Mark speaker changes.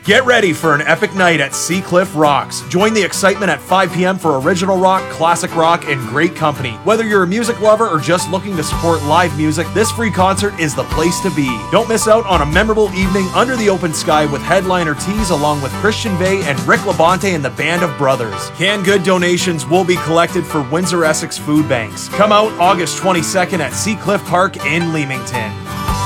Speaker 1: Get ready for an epic night at Seacliff Rocks. Join the excitement at 5 p.m. for original rock, classic rock, and great company. Whether you're a music lover or just looking to support live music, this free concert is the place to be. Don't miss out on a memorable evening under the open sky with headliner Tease along with Christian Vey and Rick Labonte and the Band of Brothers. Canned good donations will be collected for Windsor Essex food banks. Come out August 22nd at Seacliff Park in Leamington.